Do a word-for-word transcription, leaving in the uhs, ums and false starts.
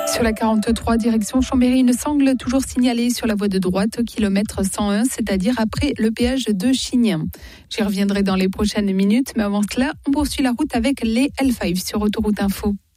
Sur la quarante-trois, direction Chambéry, une sangle toujours signalée sur la voie de droite au kilomètre cent un, c'est-à-dire après le péage de Chignien. J'y reviendrai dans les prochaines minutes, mais avant cela, on poursuit la route avec les L cinq sur Autoroute Info.